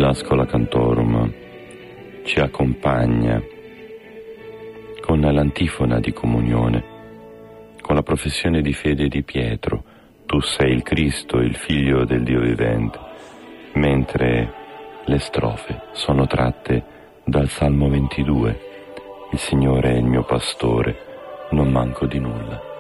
l'Ascola Cantorum ci accompagna con l'antifona di comunione, con la professione di fede di Pietro: tu sei il Cristo, il Figlio del Dio vivente, mentre le strofe sono tratte dal Salmo 22: il Signore è il mio pastore, non manco di nulla.